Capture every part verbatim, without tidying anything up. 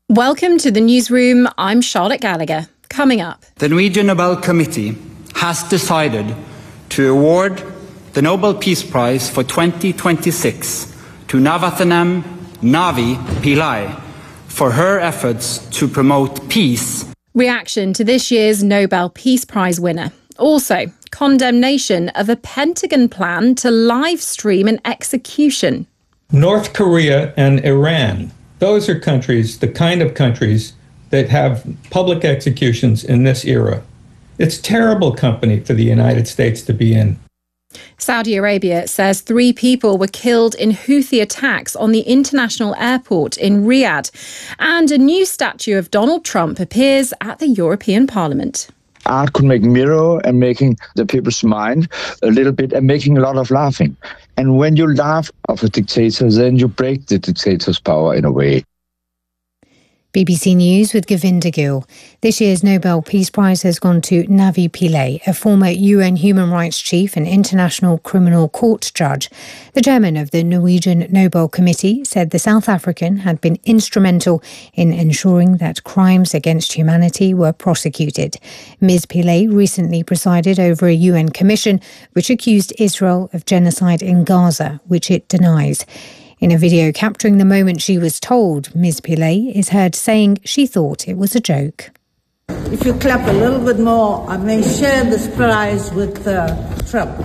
Welcome to the newsroom. I'm Charlotte Gallagher. Coming up, the Norwegian Nobel Committee has decided to award the Nobel Peace Prize for twenty twenty-six to Navarathnam Navi Pillai for her efforts to promote peace. Reaction to this year's Nobel Peace Prize winner. Also, condemnation of a Pentagon plan to live stream an execution. North Korea and Iran, those are countries, the kind of countries that have public executions in this era. It's terrible company for the United States to be in. Saudi Arabia says three people were killed in Houthi attacks on the international airport in Riyadh. And a new statue of Donald Trump appears at the European Parliament. Art could make mirror and making the people's mind a little bit and making a lot of laughing. And when you laugh of a dictator, then you break the dictator's power in a way. B B C News with Govinda Gill. This year's Nobel Peace Prize has gone to Navi Pillay, a former U N human rights chief and International Criminal Court judge. The chairman of the Norwegian Nobel Committee said the South African had been instrumental in ensuring that crimes against humanity were prosecuted. Miz Pillay recently presided over a U N commission which accused Israel of genocide in Gaza, which it denies. In a video capturing the moment she was told, Miz Pillay is heard saying she thought it was a joke. If you clap a little bit more, I may share this prize with uh, Trump.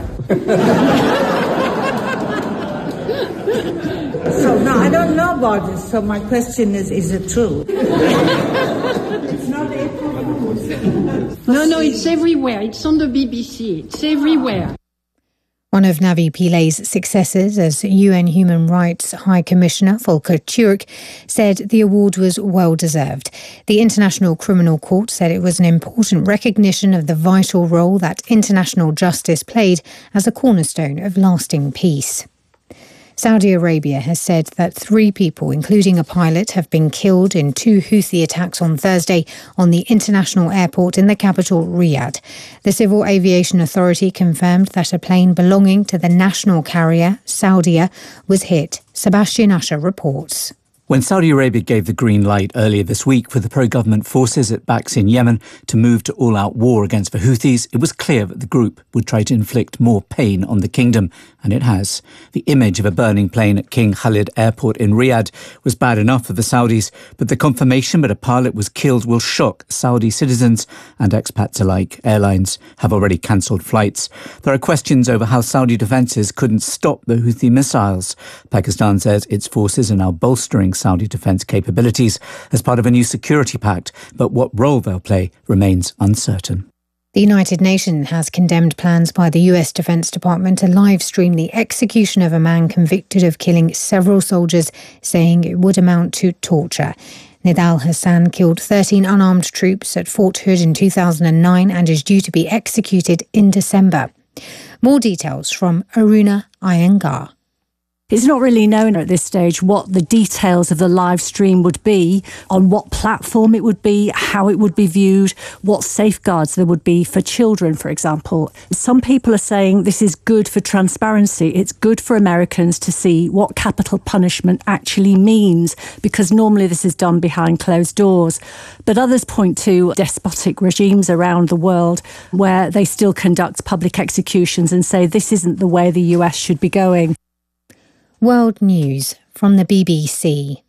So now I don't know about this, so my question is, is it true? It's not April Fool's. No, no, it's everywhere. It's on the B B C. It's everywhere. One of Navi Pillay's successors as U N Human Rights High Commissioner, Volker Turk, said the award was well-deserved. The International Criminal Court said it was an important recognition of the vital role that international justice played as a cornerstone of lasting peace. Saudi Arabia has said that three people, including a pilot, have been killed in two Houthi attacks on Thursday on the international airport in the capital, Riyadh. The Civil Aviation Authority confirmed that a plane belonging to the national carrier, Saudia, was hit. Sebastian Usher reports. When Saudi Arabia gave the green light earlier this week for the pro-government forces it backs in Yemen to move to all-out war against the Houthis, it was clear that the group would try to inflict more pain on the kingdom, and it has. The image of a burning plane at King Khalid Airport in Riyadh was bad enough for the Saudis, but the confirmation that a pilot was killed will shock Saudi citizens and expats alike. Airlines have already cancelled flights. There are questions over how Saudi defences couldn't stop the Houthi missiles. Pakistan says its forces are now bolstering Saudi defence capabilities as part of a new security pact, but what role they'll play remains uncertain. The United Nations has condemned plans by the U S Defense Department to live stream the execution of a man convicted of killing several soldiers, saying it would amount to torture. Nidal Hassan killed thirteen unarmed troops at Fort Hood in two thousand nine and is due to be executed in December. More details from Aruna Iyengar. It's not really known at this stage what the details of the live stream would be, on what platform it would be, how it would be viewed, what safeguards there would be for children, for example. Some people are saying this is good for transparency. It's good for Americans to see what capital punishment actually means, because normally this is done behind closed doors. But others point to despotic regimes around the world where they still conduct public executions and say this isn't the way the U S should be going. World News from the B B C.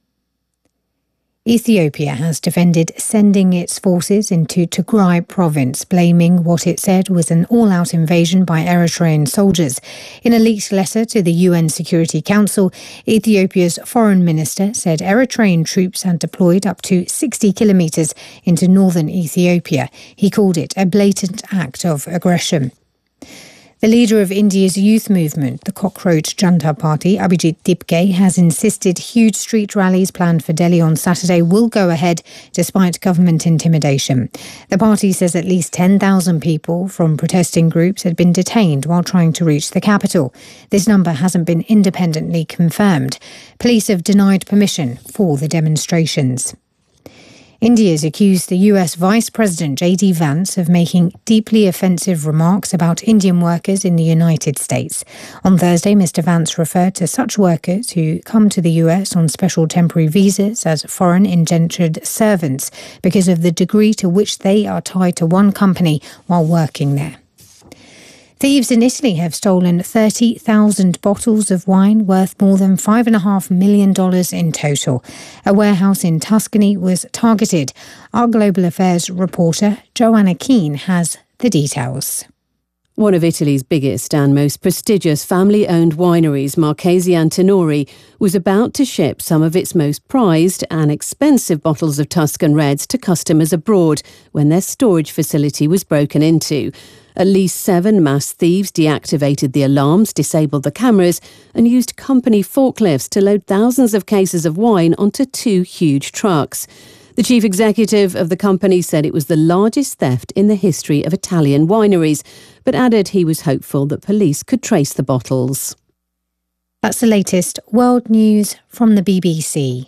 Ethiopia has defended sending its forces into Tigray province, blaming what it said was an all-out invasion by Eritrean soldiers. In a leaked letter to the U N Security Council, Ethiopia's foreign minister said Eritrean troops had deployed up to sixty kilometres into northern Ethiopia. He called it a blatant act of aggression. The leader of India's youth movement, the Cockroach Junta Party, Abhijit Dipke, has insisted huge street rallies planned for Delhi on Saturday will go ahead despite government intimidation. The party says at least ten thousand people from protesting groups had been detained while trying to reach the capital. This number hasn't been independently confirmed. Police have denied permission for the demonstrations. India's accused the U S Vice President J D Vance of making deeply offensive remarks about Indian workers in the United States. On Thursday, Mister Vance referred to such workers who come to the U S on special temporary visas as foreign indentured servants because of the degree to which they are tied to one company while working there. Thieves in Italy have stolen thirty thousand bottles of wine worth more than five point five million dollars in total. A warehouse in Tuscany was targeted. Our Global Affairs reporter, Joanna Keane, has the details. One of Italy's biggest and most prestigious family-owned wineries, Marchesi Antinori, was about to ship some of its most prized and expensive bottles of Tuscan Reds to customers abroad when their storage facility was broken into. At least seven mass thieves deactivated the alarms, disabled the cameras and used company forklifts to load thousands of cases of wine onto two huge trucks. The chief executive of the company said it was the largest theft in the history of Italian wineries, but added he was hopeful that police could trace the bottles. That's the latest world news from the B B C.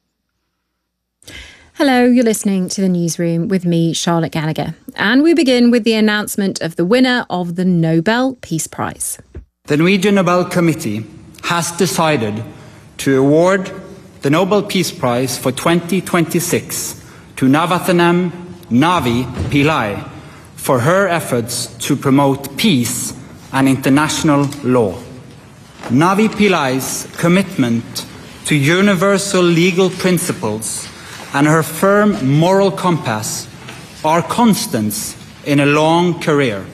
Hello, you're listening to the Newsroom with me, Charlotte Gallagher. And we begin with the announcement of the winner of the Nobel Peace Prize. The Norwegian Nobel Committee has decided to award the Nobel Peace Prize for twenty twenty-six to Navathanam Navi Pillai for her efforts to promote peace and international law. Navi Pillai's commitment to universal legal principles and her firm moral compass are constants in a long career.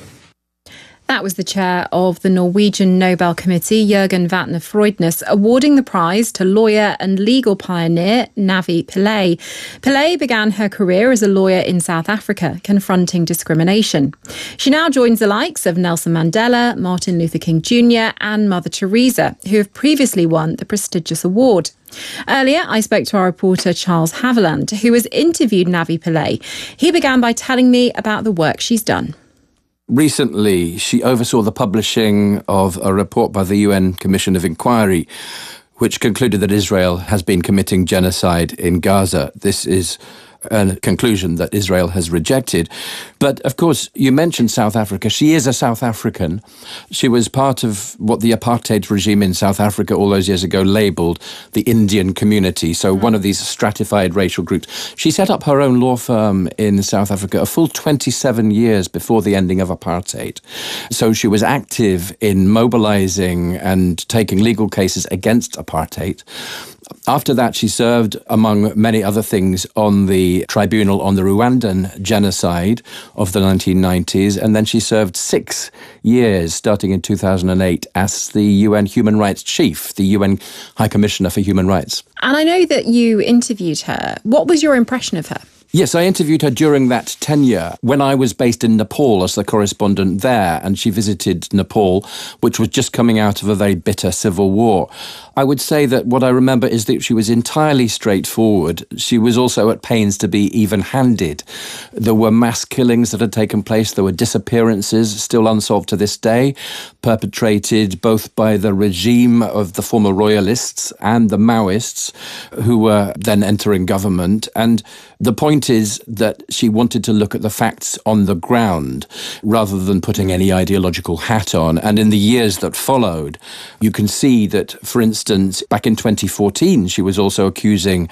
That was the chair of the Norwegian Nobel Committee, Jørgen Vatne Frøydnes, awarding the prize to lawyer and legal pioneer Navi Pillai. Pillai began her career as a lawyer in South Africa, confronting discrimination. She now joins the likes of Nelson Mandela, Martin Luther King Junior and Mother Teresa, who have previously won the prestigious award. Earlier, I spoke to our reporter Charles Haviland, who has interviewed Navi Pillai. He began by telling me about the work she's done. Recently, she oversaw the publishing of a report by the U N Commission of Inquiry, which concluded that Israel has been committing genocide in Gaza. This is a conclusion that Israel has rejected. But, of course, you mentioned South Africa. She is a South African. She was part of what the apartheid regime in South Africa all those years ago labelled the Indian community, so one of these stratified racial groups. She set up her own law firm in South Africa a full twenty-seven years before the ending of apartheid. So she was active in mobilising and taking legal cases against apartheid. After that, she served, among many other things, on the tribunal on the Rwandan genocide of the nineteen nineties, and then she served six years, starting in two thousand eight, as the U N Human Rights Chief, the U N High Commissioner for Human Rights. And I know that you interviewed her. What was your impression of her? Yes, I interviewed her during that tenure when I was based in Nepal as the correspondent there, and she visited Nepal, which was just coming out of a very bitter civil war. I would say that what I remember is that she was entirely straightforward. She was also at pains to be even-handed. There were mass killings that had taken place. There were disappearances, still unsolved to this day, perpetrated both by the regime of the former royalists and the Maoists, who were then entering government. And the point is that she wanted to look at the facts on the ground rather than putting any ideological hat on. And in the years that followed, you can see that, for instance, back in twenty fourteen, she was also accusing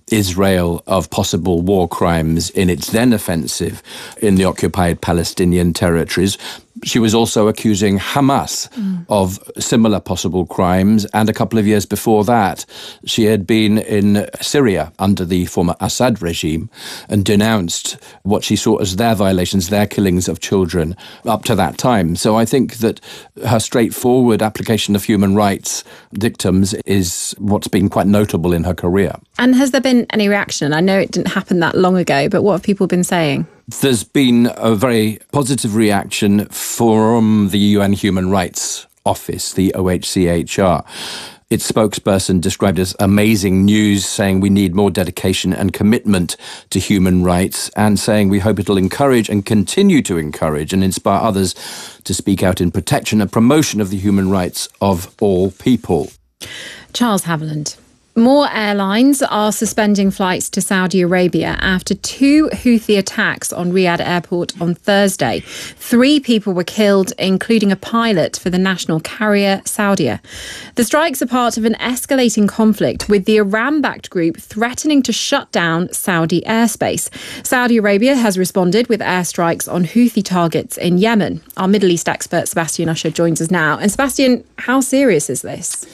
Israel of possible war crimes in its then offensive in the occupied Palestinian territories. She was also accusing Hamas mm. of similar possible crimes. And a couple of years before that, she had been in Syria under the former Assad regime and denounced what she saw as their violations, their killings of children up to that time. So I think that her straightforward application of human rights dictums is what's been quite notable in her career. And has there been any reaction? I know it didn't happen that long ago, but what have people been saying? There's been a very positive reaction from the U N Human Rights Office, the O H C H R. Its spokesperson described it as amazing news, saying we need more dedication and commitment to human rights, and saying we hope it'll encourage and continue to encourage and inspire others to speak out in protection and promotion of the human rights of all people. Charles Haviland. More airlines are suspending flights to Saudi Arabia after two Houthi attacks on Riyadh airport on Thursday. Three people were killed, including a pilot for the national carrier Saudia. The strikes are part of an escalating conflict with the Iran-backed group threatening to shut down Saudi airspace. Saudi Arabia has responded with airstrikes on Houthi targets in Yemen. Our Middle East expert Sebastian Usher joins us now. And Sebastian, how serious is this?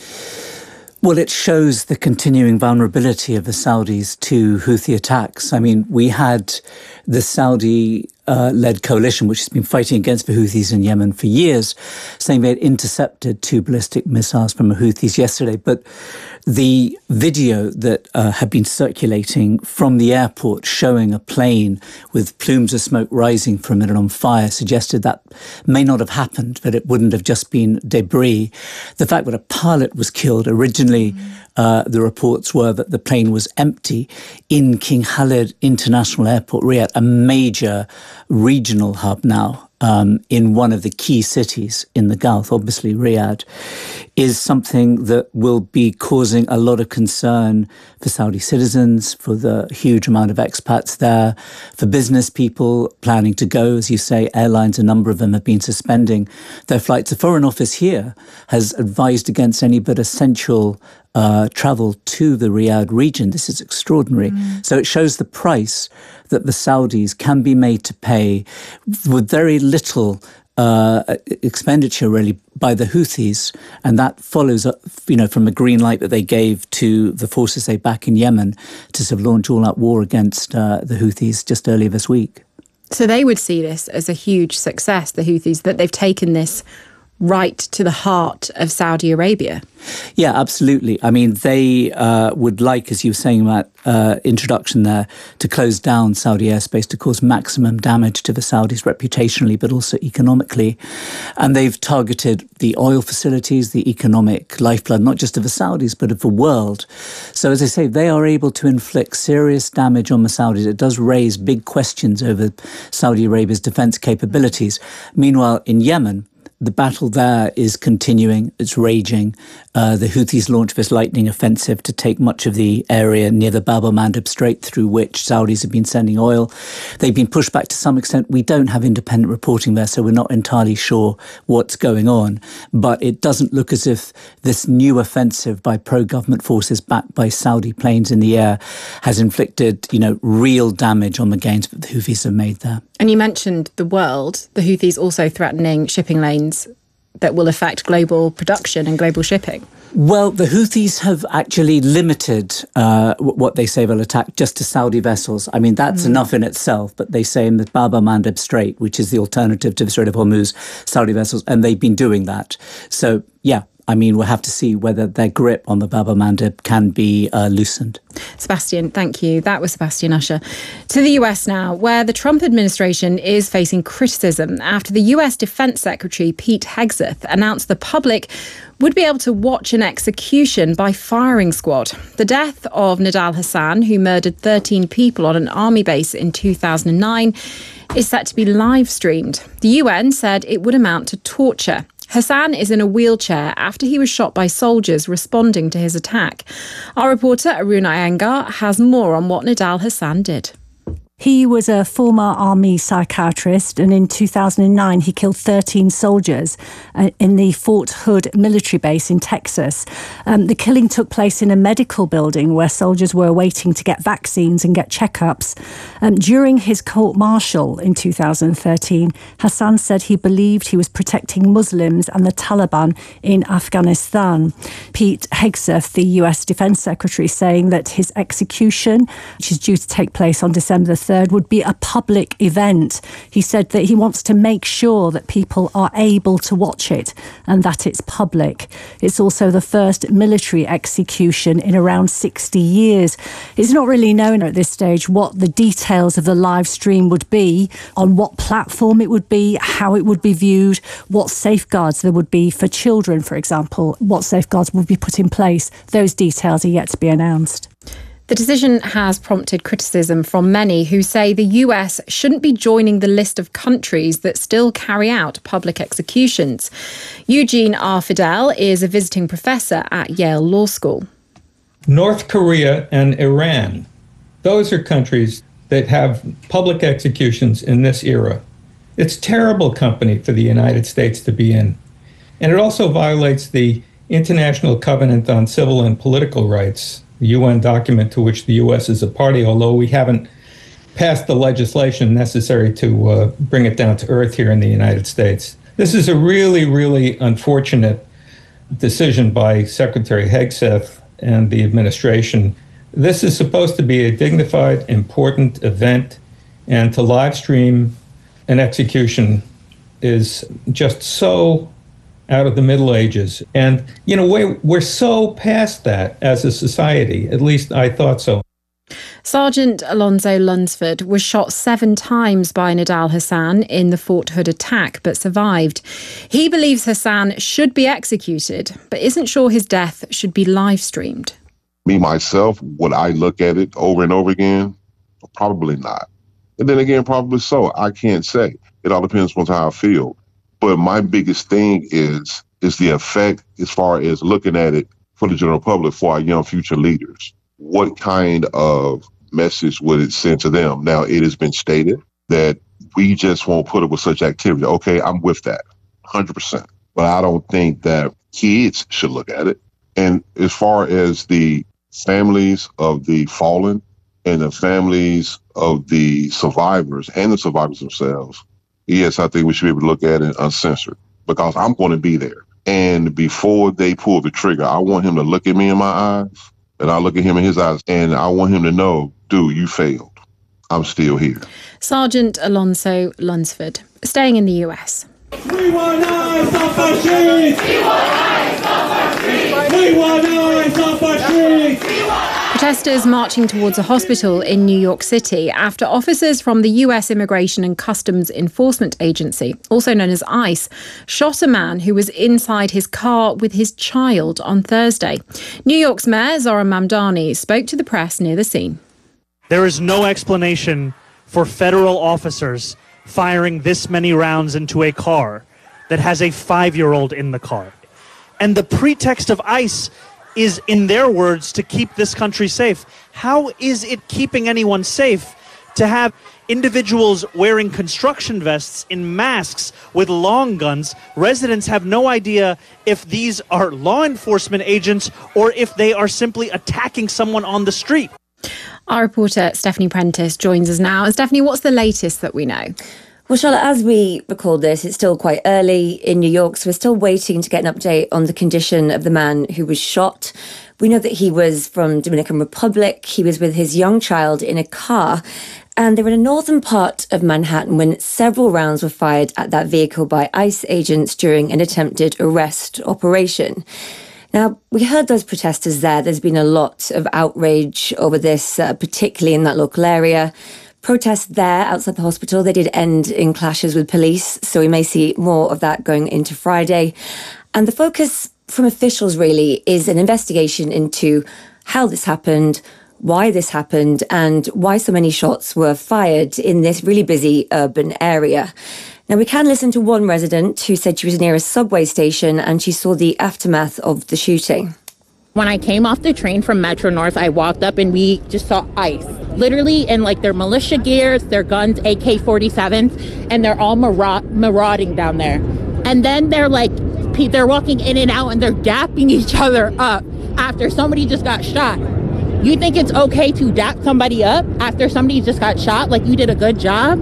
Well, it shows the continuing vulnerability of the Saudis to Houthi attacks. I mean, we had the Saudi Uh, led coalition, which has been fighting against the Houthis in Yemen for years, saying they had intercepted two ballistic missiles from the Houthis yesterday. But the video that uh, had been circulating from the airport showing a plane with plumes of smoke rising from it and on fire suggested that may not have happened, that it wouldn't have just been debris. The fact that a pilot was killed, originally mm. uh, the reports were that the plane was empty in King Khalid International Airport, Riyadh, a major regional hub now um, in one of the key cities in the Gulf, obviously Riyadh, is something that will be causing a lot of concern for Saudi citizens, for the huge amount of expats there, for business people planning to go. As you say, airlines, a number of them have been suspending their flights. The Foreign Office here has advised against any but essential Uh, travel to the Riyadh region. This is extraordinary. Mm. So it shows the price that the Saudis can be made to pay with very little uh, expenditure, really, by the Houthis. And that follows up, you know, from a green light that they gave to the forces they back in Yemen to sort of launch all-out war against uh, the Houthis just earlier this week. So they would see this as a huge success, the Houthis, that they've taken this right to the heart of Saudi Arabia. Yeah, absolutely. I mean, they uh, would like, as you were saying about uh, introduction there, to close down Saudi airspace to cause maximum damage to the Saudis reputationally, but also economically. And they've targeted the oil facilities, the economic lifeblood, not just of the Saudis, but of the world. So, as I say, they are able to inflict serious damage on the Saudis. It does raise big questions over Saudi Arabia's defense capabilities. Meanwhile, in Yemen, the battle there is continuing. It's raging. Uh, the Houthis launched this lightning offensive to take much of the area near the Bab el-Mandeb Strait through which Saudis have been sending oil. They've been pushed back to some extent. We don't have independent reporting there, so we're not entirely sure what's going on. But it doesn't look as if this new offensive by pro-government forces backed by Saudi planes in the air has inflicted, you know, real damage on the gains that the Houthis have made there. And you mentioned the world, the Houthis also threatening shipping lanes that will affect global production and global shipping. Well, the Houthis have actually limited uh, what they say they'll attack just to Saudi vessels. I mean, that's mm. enough in itself, but they say in the Bab el-Mandeb Strait, which is the alternative to the Strait of Hormuz, Saudi vessels, and they've been doing that. So, yeah. I mean, we'll have to see whether their grip on the Bab el-Mandeb can be uh, loosened. Sebastian, thank you. That was Sebastian Usher. To the U S now, where the Trump administration is facing criticism after the U S Defense Secretary Pete Hegseth announced the public would be able to watch an execution by firing squad. The death of Nidal Hasan, who murdered thirteen people on an army base in two thousand nine, is set to be live streamed. The U N said it would amount to torture. Hasan is in a wheelchair after he was shot by soldiers responding to his attack. Our reporter Arun Iyengar has more on what Nidal Hasan did. He was a former army psychiatrist, and in two thousand nine he killed thirteen soldiers uh, in the Fort Hood military base in Texas. Um, the killing took place in a medical building where soldiers were waiting to get vaccines and get checkups. Um, during his court-martial in two thousand thirteen, Hasan said he believed he was protecting Muslims and the Taliban in Afghanistan. Pete Hegseth, the U S Defense Secretary, saying that his execution, which is due to take place on December the third, would be a public event. He said that he wants to make sure that people are able to watch it and that it's public. It's also the first military execution in around sixty years. It's not really known at this stage what the details of the live stream would be, on what platform it would be, how it would be viewed, what safeguards there would be for children, for example, what safeguards would be put in place. Those details are yet to be announced. The decision has prompted criticism from many who say the U S shouldn't be joining the list of countries that still carry out public executions. Eugene R. Fidel is a visiting professor at Yale Law School. North Korea and Iran. Those are countries that have public executions in this era. It's terrible company for the United States to be in. And it also violates the International Covenant on Civil and Political Rights, the U N document to which the U S is a party, although we haven't passed the legislation necessary to uh, bring it down to earth here in the United States. This is a really, really unfortunate decision by Secretary Hegseth and the administration. This is supposed to be a dignified, important event, and to live stream an execution is just so out of the Middle Ages. And, you know, we're, we're so past that as a society. At least I thought so. Sergeant Alonzo Lunsford was shot seven times by Nidal Hasan in the Fort Hood attack, but survived. He believes Hasan should be executed, but isn't sure his death should be live streamed. Me, myself, would I look at it over and over again? Probably not. And then again, probably so. I can't say. It all depends on how I feel. But my biggest thing is, is the effect as far as looking at it for the general public, for our young future leaders. What kind of message would it send to them? Now, it has been stated that we just won't put up with such activity. Okay, I'm with that, one hundred percent. But I don't think that kids should look at it. And as far as the families of the fallen and the families of the survivors and the survivors themselves, yes, I think we should be able to look at it uncensored, because I'm going to be there. And before they pull the trigger, I want him to look at me in my eyes, and I look at him in his eyes, and I want him to know, dude, you failed. I'm still here. Sergeant Alonzo Lunsford, staying in the U S. We want eyes off our streets! We want eyes off our streets! We want eyes off our streets! Protesters marching towards a hospital in New York City after officers from the U S Immigration and Customs Enforcement Agency, also known as ICE, shot a man who was inside his car with his child on Thursday. New York's Mayor Zohran Mamdani spoke to the press near the scene. There is no explanation for federal officers firing this many rounds into a car that has a five-year-old in the car. And the pretext of ICE is, in their words, to keep this country safe. How is it keeping anyone safe to have individuals wearing construction vests in masks with long guns? Residents have no idea if these are law enforcement agents or if they are simply attacking someone on the street. Our reporter Stephanie Prentice joins us now. And Stephanie, what's the latest that we know? Well, Charlotte, as we record this, it's still quite early in New York, so we're still waiting to get an update on the condition of the man who was shot. We know that he was from Dominican Republic. He was with his young child in a car, and they were in a northern part of Manhattan when several rounds were fired at that vehicle by ICE agents during an attempted arrest operation. Now, we heard those protesters there. There's been a lot of outrage over this, uh, particularly in that local area. Protests there outside the hospital, they did end in clashes with police, so we may see more of that going into Friday. And the focus from officials really is an investigation into how this happened, why this happened, and why so many shots were fired in this really busy urban area. Now, we can listen to one resident who said she was near a subway station and she saw the aftermath of the shooting. When I came off the train from Metro North, I walked up and we just saw ICE. Literally in like their militia gears, their guns, A K forty-sevens, and they're all maraud- marauding down there. And then they're like, they're walking in and out and they're dapping each other up after somebody just got shot. You think it's okay to dap somebody up after somebody just got shot, like you did a good job?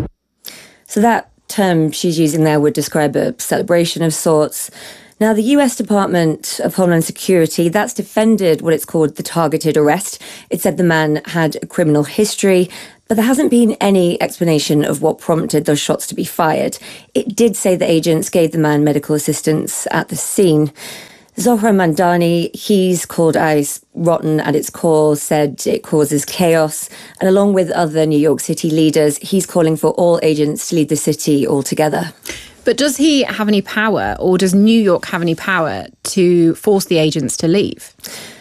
So that term she's using there would describe a celebration of sorts. Now, the U S Department of Homeland Security, that's defended what it's called the targeted arrest. It said the man had a criminal history, but there hasn't been any explanation of what prompted those shots to be fired. It did say the agents gave the man medical assistance at the scene. Zohran Mamdani, he's called ICE rotten at its core, said it causes chaos. And along with other New York City leaders, he's calling for all agents to leave the city altogether. But does he have any power, or does New York have any power to force the agents to leave?